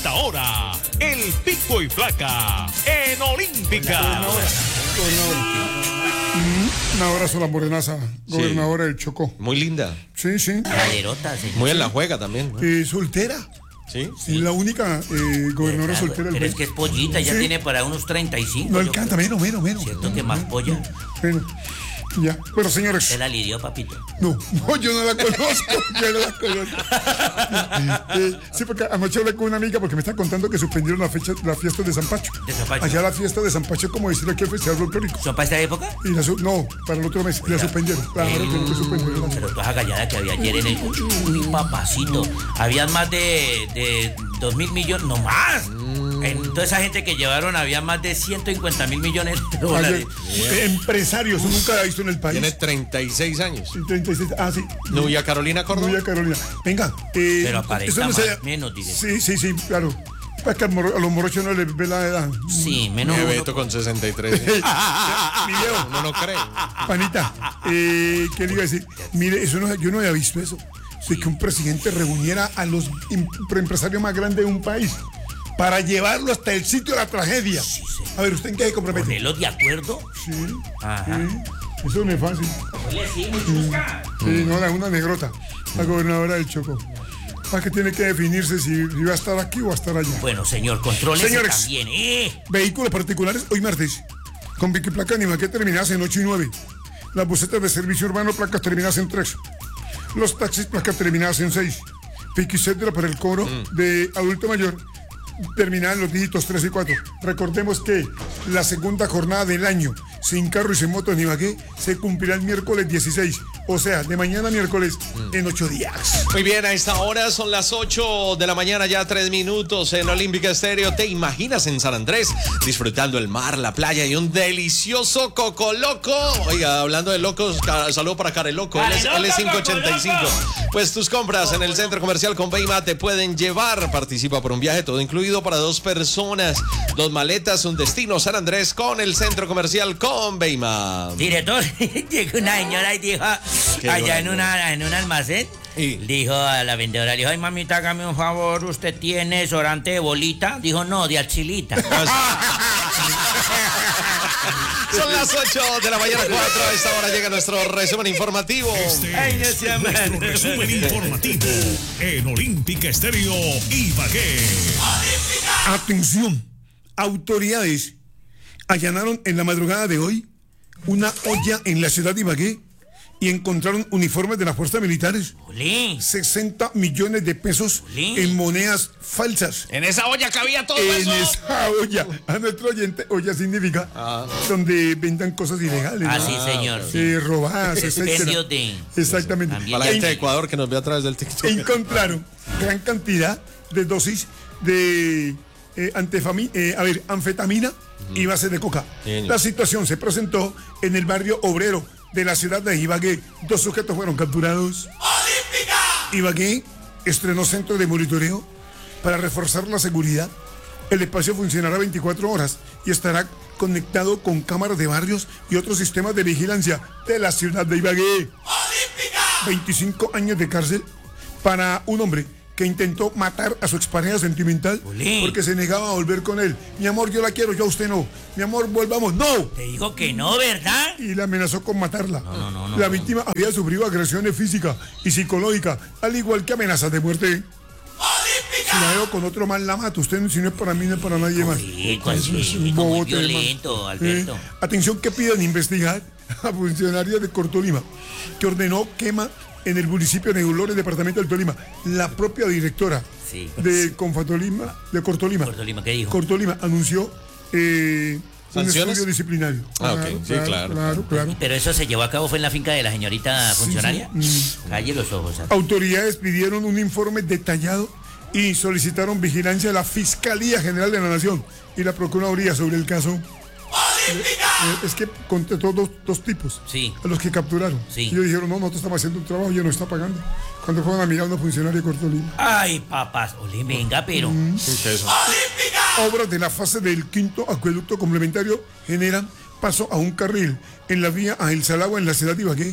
esta hora, el Pico y Flaca en Olímpica. Un abrazo a la morenaza, gobernadora del Chocó. Muy linda. Sí, sí. Caderota, sí. Muy en la juega también, ¿no? Soltera. Sí. Sí, la única gobernadora soltera del Pero país. es que es pollita, ya Sí. tiene para unos 35. No yo alcanza, creo. menos. ¿Cierto que más polla? Bueno, ya. Bueno, señores. ¿Se la lidió, papito? No, yo no la conozco. Yo no la conozco. Sí, porque anoche hablé con una amiga porque me está contando que suspendieron la fiesta de San Pacho. ¿De San Pacho? Allá la fiesta de San Pacho es como decir aquí el Festival Folclórico. ¿Son para esta época? Y no, para el otro mes. La suspendieron. Claro, tienen que suspendieron. Pero toda esa gallada que había ayer en el Cucho. Uy, papacito. Habían más de 2.000 millones, no más. En toda esa gente que llevaron había más de 150.000 millones de dólares. Empresarios, nunca la he visto en el país. Tiene 36 años. Sí, 36. Ah, sí. Nubia Carolina Córdoba. Nubia Carolina. Venga. Pero aparenta eso no más, se- menos, diré. Sí, claro. Es que a los morochos no les ve la edad. Sí, menos uno. Beto con 63. Mi viejo, Uno no cree. panita, ¿qué le iba a decir? Mire, yo no había visto eso. De que un presidente reuniera a los empresarios más grandes de un país para llevarlo hasta el sitio de la tragedia. Sí. A ver, ¿usted en qué se compromete? ¿Ponerlos de acuerdo? Sí, Ajá. sí. Eso no es fácil. Sí, muy chusca. Sí, no, es una negrota. La gobernadora del Chocó. ¿Para qué tiene que definirse si va a estar aquí o va a estar allá? Bueno, señor, contrólese Señores. también, Vehículos particulares, hoy martes, con pico y placa ni que terminadas en 8 y 9. Las busetas de servicio urbano, placas terminadas en 3. Los taxis, placas terminadas en 6. Pico y cédula para el cobro de adulto mayor, terminada en los dígitos 3 y 4. Recordemos que la segunda jornada del año, sin carro y sin moto en Ibagué, se cumplirá el miércoles 16. O sea, de mañana a miércoles, en 8 días. Muy bien, a esta hora son las 8 de la mañana, ya 3 minutos en Olímpica Estéreo. ¿Te imaginas en San Andrés disfrutando el mar, la playa y un delicioso coco loco? Oiga, hablando de locos, saludo para Careloco, él es 585. Pues tus compras en el centro comercial Conveima te pueden llevar. Participa por un viaje todo incluido para 2 personas, 2 maletas, un destino San Andrés con el centro comercial Conveima. Director, llegó una señora y dijo, allá en un almacén, Y- dijo a la vendedora, le dijo, ay mamita, hágame un favor, ¿usted tiene desodorante de bolita? Dijo, no, de axilita. Son las 8 de la mañana 4. A esta hora llega nuestro resumen informativo. Ay, no se llama. Nuestro resumen informativo en Olímpica Estéreo Ibagué. Atención, autoridades allanaron en la madrugada de hoy una olla en la ciudad de Ibagué y encontraron uniformes de las fuerzas militares, Olé. 60 millones de pesos Olé. en monedas falsas. En esa olla cabía todo En eso. esa olla, a nuestro oyente, olla significa donde vendan cosas ilegales. Ah, ¿no? sí, señor. Sí. Robadas, etcétera. Expendios de... Exactamente. También. Para la gente de Ecuador que nos ve a través del TikTok. Encontraron gran cantidad de dosis de anfetamina y bases de coca. Bien. La situación se presentó en el barrio obrero de la ciudad de Ibagué. 2 sujetos fueron capturados. Ibagué estrenó centro de monitoreo para reforzar la seguridad. El espacio funcionará 24 horas y estará conectado con cámaras de barrios y otros sistemas de vigilancia de la ciudad de Ibagué. 25 años de cárcel para un hombre que intentó matar a su expareja sentimental Olé. porque se negaba a volver con él. Mi amor, yo la quiero, yo a usted no. Mi amor, volvamos. ¡No! Te digo que no, ¿verdad? Y la amenazó con matarla. No, La víctima había sufrido agresiones físicas y psicológicas, al igual que amenazas de muerte. Si la veo con otro mal, la mato. Usted, si no es para mí, no es para nadie más. Sí, Eso es un muy bobo tema. violento, Alberto. Atención que piden investigar a funcionarios de Cortolima que ordenó quema en el municipio de Dolores, departamento del Tolima. La propia directora Sí. de Cortolima, Cortolima, ¿qué dijo? Cortolima anunció un ¿Sanciones? estudio disciplinario. Ah, ok. Sí, claro. Pero eso se llevó a cabo fue en la finca de la señorita funcionaria. Calle los ojos. Autoridades pidieron un informe detallado y solicitaron vigilancia de la Fiscalía General de la Nación y la Procuraduría sobre el caso. Es que contrató dos tipos Sí. a los que capturaron. Sí. Y ellos dijeron, no, nosotros estamos haciendo un trabajo y ella nos está pagando. Cuando fueron a mirar a una funcionaria de Cortolima. Ay, papás. Olé, venga, pero. ¿Qué es eso? Obras de la fase del 5º acueducto complementario generan paso a un carril en la vía a El Salagua en la ciudad de Ibagué.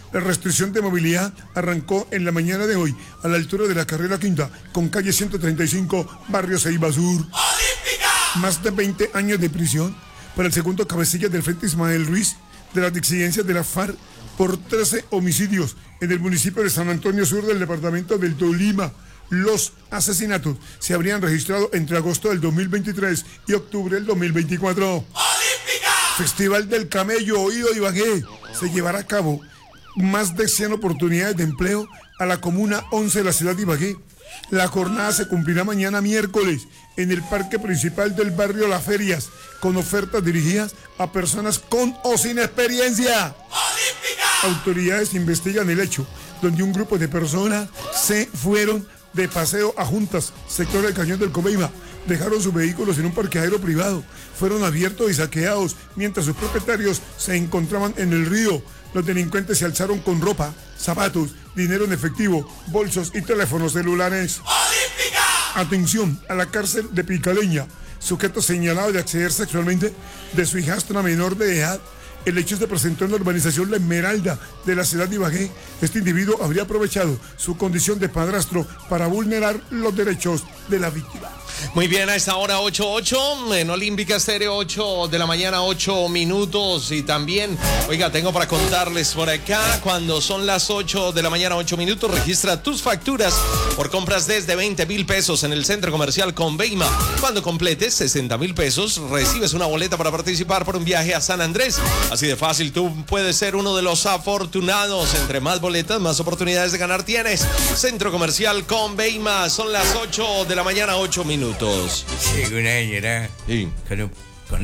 La restricción de movilidad arrancó en la mañana de hoy a la altura de la carrera quinta con calle 135, barrio Ceiba Sur. ¡Olímpica! Más de 20 años de prisión para el segundo cabecilla del Frente Ismael Ruiz de las disidencias de la FARC por 13 homicidios en el municipio de San Antonio Sur del departamento del Tolima. Los asesinatos se habrían registrado entre agosto del 2023 y octubre del 2024. ¡Olímpica! Festival del Camello Oído Ibagué. Se llevará a cabo más de 100 oportunidades de empleo a la comuna 11 de la ciudad de Ibagué. La jornada se cumplirá mañana miércoles en el parque principal del barrio Las Ferias, con ofertas dirigidas a personas con o sin experiencia. ¡Olímpica! Autoridades investigan el hecho donde un grupo de personas se fueron de paseo a Juntas, sector del Cañón del Comeima. Dejaron sus vehículos en un parqueadero privado. Fueron abiertos y saqueados mientras sus propietarios se encontraban en el río. Los delincuentes se alzaron con ropa, zapatos, dinero en efectivo, bolsos y teléfonos celulares. ¡Olímpica! Atención a la cárcel de Picaleña. Sujeto señalado de acceder sexualmente de su hijastra menor de edad. El hecho se presentó en la urbanización La Esmeralda de la ciudad de Ibagué. Este individuo habría aprovechado su condición de padrastro para vulnerar los derechos de la víctima. Muy bien, a esta hora 8:08 en Olímpica Estéreo, 8 de la mañana, 8 minutos. Y también, oiga, tengo para contarles por acá, cuando son las 8 de la mañana, 8 minutos, registra tus facturas por compras desde 20,000 pesos en el Centro Comercial Conveima. Cuando completes 60,000 pesos, recibes una boleta para participar por un viaje a San Andrés. Así de fácil, tú puedes ser uno de los afortunados. Entre más boletas, más oportunidades de ganar tienes. Centro Comercial Conveima, son las 8 de la mañana, 8 minutos. Llegó una señora Sí. con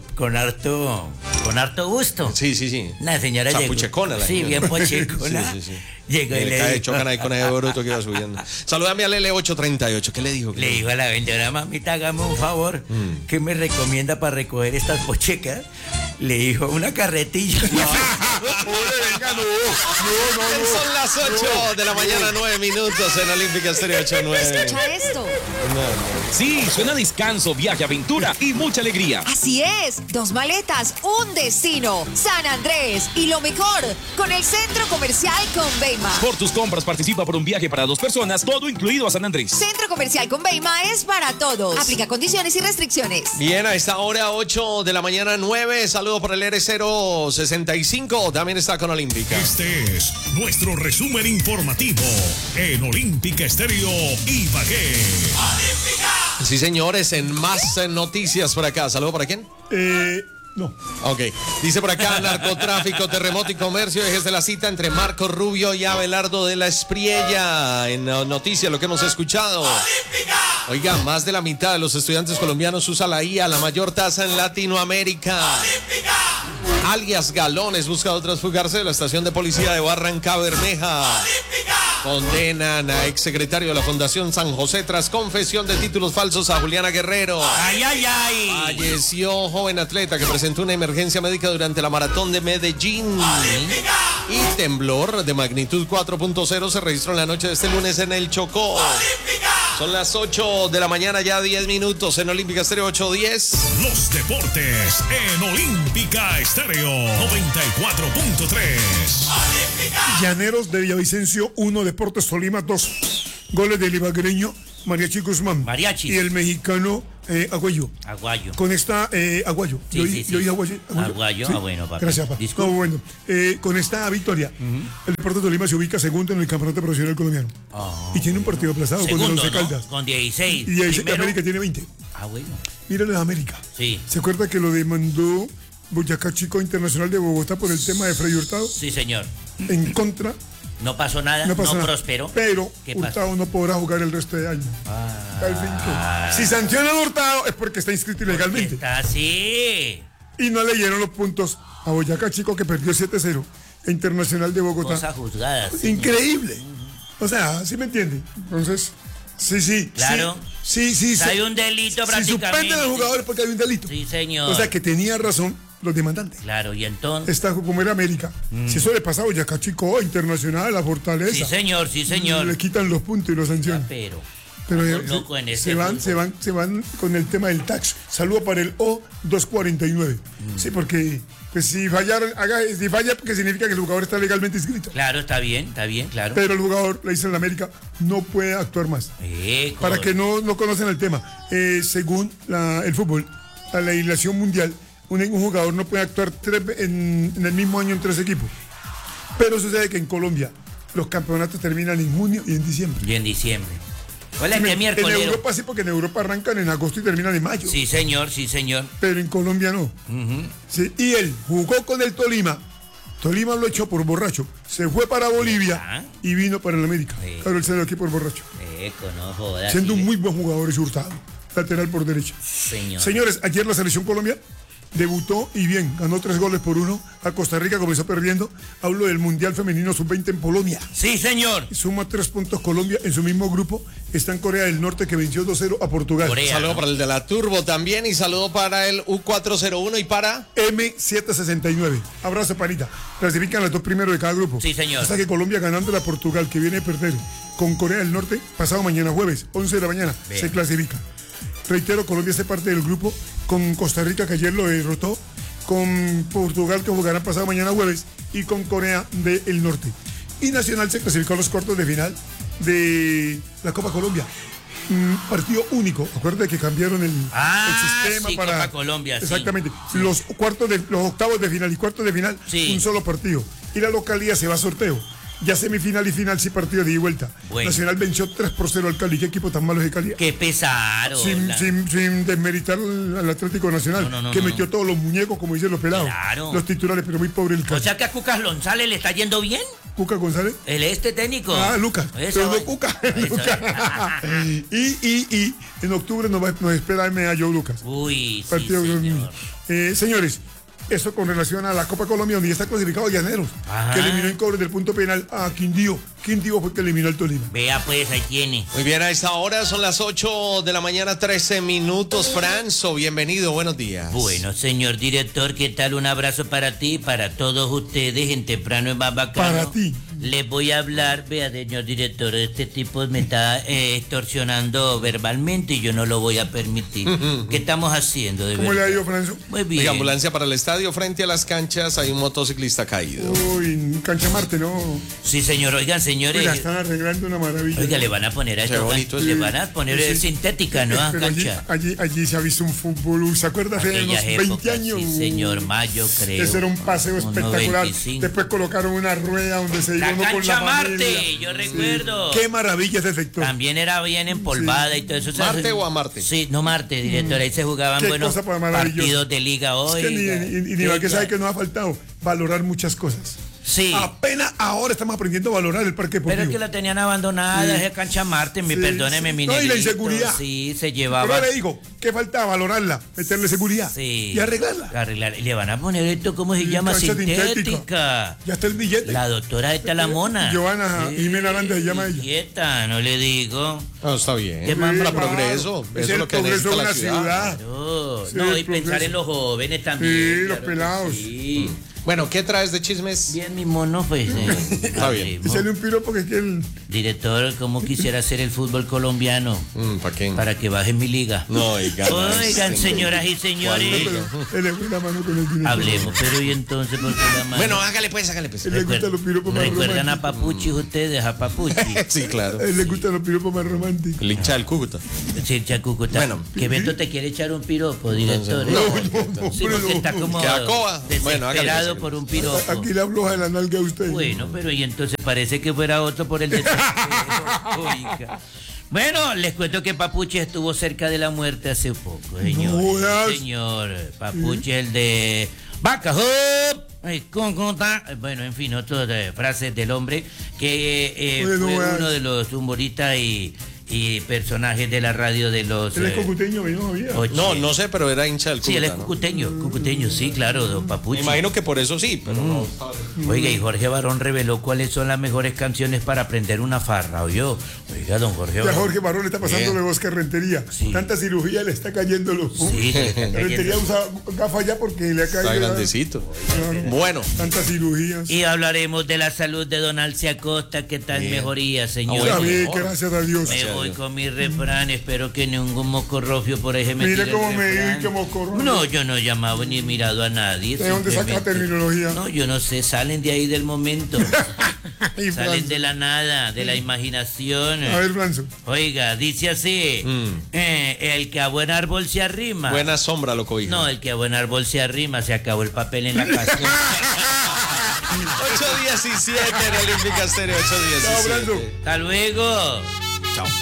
harto gusto. Sí. Una señora llegó. Puchecona la Sí, señora. bien pochecona. Sí. Llegó y Le cae, chocan ahí con ese bruto que iba subiendo. Saludame al L838. ¿Qué le dijo? Le dijo a la vendedora: mamita, hágame un favor. ¿Qué me recomienda para recoger estas pochecas? Le dijo: una carretilla. Son las 8 de la mañana, 9 minutos en Olímpica Estéreo 89. Escucha esto. Sí, suena descanso, viaje, aventura y mucha alegría. Así es, 2 maletas, un destino, San Andrés. Y lo mejor, con el Centro Comercial Conveima. Por tus compras participa por un viaje para 2 personas, todo incluido a San Andrés. Centro Comercial Conveima es para todos. Aplica condiciones y restricciones. Bien, a esta hora 8 de la mañana, 9. Saludo por el R065. También está con Olímpica. Este es nuestro resumen informativo en Olímpica Estéreo Ibagué. Sí, señores, en más noticias por acá. ¿Saludo para quién? No. Ok. Dice por acá: narcotráfico, terremoto y comercio. Ejes de la cita entre Marco Rubio y Abelardo de la Espriella. En noticias, lo que hemos escuchado. Oiga, más de la mitad de los estudiantes colombianos usa la IA, la mayor tasa en Latinoamérica. Alias Galones busca tras fugarse de la estación de policía de Barranca Bermeja. Condenan a exsecretario de la Fundación San José tras confesión de títulos falsos a Juliana Guerrero. ¡Ay! Falleció joven atleta que presentó una emergencia médica durante la maratón de Medellín. Y temblor de magnitud 4.0 se registró en la noche de este lunes en el Chocó. Son las 8 de la mañana, ya 10 minutos en Olímpica Estéreo 8:10. Los deportes en Olímpica Estéreo 94.3. Llaneros de Villavicencio 1, Deportes Tolima 2. Goles del ibaguereño Mariachi Guzmán. Mariachi. Y el mexicano Aguayo. Aguayo. Con esta Aguayo. Sí, Yo sí. oí Aguayo. Aguayo. Sí. Ah, bueno, papá. Gracias, papá. Disculpe. No, bueno. Con esta victoria, el Deportes Tolima se ubica segundo en el campeonato profesional colombiano. Y tiene un partido aplazado con el Segundo, Once ¿no? Caldas. Con 16. Y ahí Primero- América tiene 20. Ah, bueno. Míralo de América. Sí. ¿Se acuerda que lo demandó Boyacá Chico Internacional de Bogotá por el tema de Freddy Hurtado? Sí, señor. En contra, No pasó nada, no no, pasó nada. prosperó. Pero ¿Qué pasó? Hurtado no podrá jugar el resto de año. Al fin que- Si sancionan a Hurtado es porque está inscrito ilegalmente. Está así. Y no le dieron los puntos a Boyacá Chico, que perdió 7-0 e Internacional de Bogotá. Cosa juzgada. sí. Increíble. O sea, ¿sí me entiende? Entonces, sí. Claro. Sí. Hay un delito Si prácticamente. suspenden a los jugadores porque hay un delito. Sí, señor. O sea, que tenía razón los demandantes. Claro, y entonces. Esta como era América. Si eso le pasa a Boyacá Chico, Internacional, la Fortaleza. Sí, señor. Le quitan los puntos y los sancionan. Pero. Pero loco en se van con el tema del tax. Saludo para el O249. Sí, porque pues, si falla, porque significa que el jugador está legalmente inscrito. Claro, está bien, claro. Pero el jugador, le dicen en América, no puede actuar más. Para que no conocen el tema. Según el fútbol, la legislación mundial, un jugador no puede actuar en el mismo año en 3 equipos. Pero sucede que en Colombia los campeonatos terminan en junio y en diciembre. Hola, Sí, ¿qué miércoles? En Europa sí, porque en Europa arrancan en agosto y terminan en mayo. Sí, señor. Pero en Colombia no. Sí, y él jugó con el Tolima. Tolima lo echó por borracho. Se fue para Bolivia y vino para el América. Claro, él se lo aquí por borracho. No jodas. Siendo un muy buen jugador, es Hurtado. Lateral por derecha. Señores, ayer la selección Colombia debutó y bien, ganó 3-1 a Costa Rica, comenzó perdiendo. Hablo del Mundial Femenino Sub-20 en Polonia. Sí, señor. Suma 3 puntos Colombia. En su mismo grupo está en Corea del Norte, que venció 2-0 a Portugal. Saludo para el de la Turbo también y saludo para el U401 y para M769. Abrazo, panita. Clasifican los 2 primeros de cada grupo. Sí, señor. Hasta que Colombia, ganando a Portugal, que viene a perder con Corea del Norte, pasado mañana jueves, 11 de la mañana, se clasifica. Reitero, Colombia hace parte del grupo con Costa Rica, que ayer lo derrotó, con Portugal, que jugará pasado mañana jueves, y con Corea del Norte. Y Nacional se clasificó a los cuartos de final de la Copa Colombia. Partido único. Acuérdate que cambiaron el sistema para Copa Colombia. Exactamente. Sí. Los octavos de final y cuartos de final, un solo partido. Y la localidad se va a sorteo. Ya semifinal y final, sí, partido de ida y vuelta. Bueno. Nacional venció 3-0 al Cali. ¿Qué equipo tan malo es de Cali? Qué pesado. Sin desmeritar al Atlético Nacional, que metió todos los muñecos, como dicen los pelados. Claro. Los titulares, pero muy pobre el Cali. O sea que a Cuca González le está yendo bien. ¿Cuca González? El técnico. Lucas. Pero no Cuca. y en octubre nos espera MA Joe Lucas. Uy, partido señor. Señores, eso con relación a la Copa Colombia, donde ya está clasificado Llaneros, que eliminó en cobre del punto penal a Quindío. Quindío fue que eliminó al Tolima. Vea pues, ahí tiene. Muy bien, a esta hora son las 8 de la mañana, 13 minutos. Franzo, bienvenido, buenos días. Bueno, señor director, ¿qué tal? Un abrazo para ti, para todos ustedes, en Temprano es más bacano. Para ti. Les voy a hablar, vea, señor director, este tipo me está extorsionando verbalmente y yo no lo voy a permitir. ¿Qué estamos haciendo? ¿Cómo le ha ido, Franzo? Muy bien. La ambulancia para el estadio, frente a las canchas, hay un motociclista caído. Uy, Cancha Marte, ¿no? Sí, señor, oigan, señores. Oiga, están arreglando una maravilla. Oiga, le van a poner a esto, le van a poner sintética, ¿no? Pero allí se ha visto un fútbol, ¿se acuerda? Hace unos 20 años. Sí, señor, Mayo, creo. Ese era un paseo espectacular. 95. Después colocaron una rueda donde se iba uno con la Marte, familia. yo recuerdo. Qué maravilla ese sector. También era bien empolvada y todo eso. ¿Marte o a Marte? Sí, no Marte, director. Ahí se jugaban buenos partidos de liga hoy. Es que ni que sabe que nos ha faltado valorar muchas cosas. Sí. Apenas ahora estamos aprendiendo a valorar el parque deportivo. Pero es que la tenían abandonada, esa Cancha Marte, perdóneme, mi No, y la inseguridad. Sí, se llevaba. Pero le digo, ¿qué falta? Valorarla, meterle seguridad. Sí. Y arreglarla. Y le van a poner esto, ¿cómo se llama? Sintética. Ya está el billete. La doctora esta, la mona. Joana Jiménez Aranda se llama ella. Quieta, no le digo. No, está bien. ¿Qué más? Para progreso. Es Eso es el lo que progreso de necesita una la ciudad. ciudad. No, y pensar en los jóvenes también. Sí, los pelados. Sí. Bueno, ¿qué traes de chismes? Bien, mi mono, pues. Está bien. Echarle un piro porque es que el... Director, ¿cómo quisiera hacer el fútbol colombiano? ¿Para qué? Para que baje mi liga. No, Oigan, señoras y señores. Él le fue la mano con el director. Hablemos, pero ¿y entonces por qué la mano? Bueno, hágale pues. Él le gustan los piropos más ¿Recuerdan a románticos. Papuchi ustedes? A Papuchi. Sí, claro. A él le gustan los piropos más románticos. El hincha del Cúcuta. Sí, el Cúcuta. Bueno. Que Beto te quiere echar un piropo, director. No, Sí, porque está como Que acoba. Bueno, hágale, desesperado hágale. por un piropo. Aquí le hablo a la nalga a usted. Bueno, pero y entonces parece que fuera otro por el desespero. Oiga. Bueno, les cuento que Papuchi estuvo cerca de la muerte hace poco, señor. No jodas. Señor, Papuchi, el de Vaca Hop. Ay, Cóncota. Bueno, en fin, otras frases del hombre que Oye, no fue jodas. uno de los humoristas y personajes de la radio de los... Él es cocuteño, no sabía. No sé, pero era hincha del Cúcuta. Sí, él es ¿no? cucuteño, sí, claro, don Papuchi. Me imagino que por eso sí, pero no. Oiga, y Jorge Barón reveló cuáles son las mejores canciones para aprender una farra, ¿oyó? Oiga, don Jorge Ya Barón. Jorge Barón le está pasando de Oscar Rentería. Sí. Tanta cirugía le está cayendo los... Sí, se le está Rentería cayendo. usa gafas ya porque le ha caído... Está grandecito. Claro. Bueno. Tantas cirugías. Y hablaremos de la salud de don Alce Acosta, que está en mejoría, señor. Está bien, gracias a Dios. Mejor. voy con mi refrán. Espero que ningún mocorrofio por ahí se me Mire tire cómo el me refrán. dije que mocorrofio. No, yo no he llamado ni he mirado a nadie. ¿De dónde saca simplemente- terminología? No, yo no sé, salen de ahí del momento. Y Salen Franzo. de la nada, de la imaginación. A ver, Franzo. Oiga, dice así, el que a buen árbol se arrima. Buena sombra lo cobija. No, el que a buen árbol se arrima, se acabó el papel en la casa. 8:17 en Olímpica Estéreo, 8:17. Chao, Franzo. Hasta luego. Chao.